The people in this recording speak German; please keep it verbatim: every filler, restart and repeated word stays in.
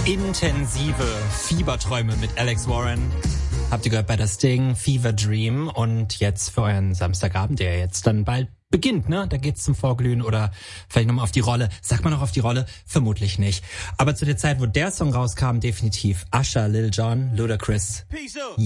Intensive Fieberträume mit Alex Warren. Habt ihr gehört bei das Ding Fever Dream. Und jetzt für euren Samstagabend, der jetzt dann bald beginnt, ne? Da geht's zum Vorglühen oder vielleicht nochmal auf die Rolle. Sagt man noch auf die Rolle? Vermutlich nicht. Aber zu der Zeit, wo der Song rauskam, definitiv Usher, Lil Jon, Ludacris.